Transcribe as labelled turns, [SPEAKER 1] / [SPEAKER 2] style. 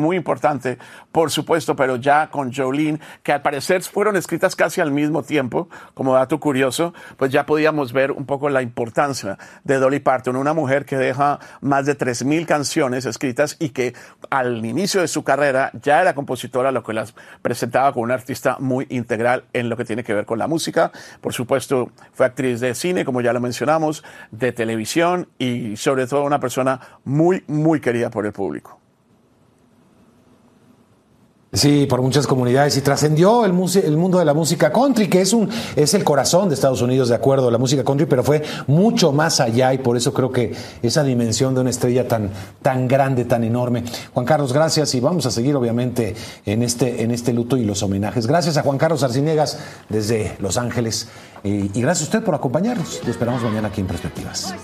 [SPEAKER 1] muy importante, por supuesto, pero ya con Jolene, que al parecer fueron escritas casi al mismo tiempo, como dato curioso, pues ya podíamos ver un poco la importancia de Dolly Parton, una mujer que deja más de 3,000 canciones escritas y que al inicio de su carrera ya era compositora, lo que las presentaba como una artista muy integral en lo que tiene que ver con la música. Por supuesto, fue actriz de cine, como ya lo mencionamos, de televisión y sobre todo una persona muy, muy querida por el público.
[SPEAKER 2] Sí, por muchas comunidades, y trascendió el mundo de la música country, que es el corazón de Estados Unidos, de acuerdo, la música country, pero fue mucho más allá, y por eso creo que esa dimensión de una estrella tan grande, tan enorme. Juan Carlos, gracias, y vamos a seguir obviamente en este luto y los homenajes. Gracias a Juan Carlos Arciniegas desde Los Ángeles, y gracias a usted por acompañarnos. Lo esperamos mañana aquí en Perspectivas.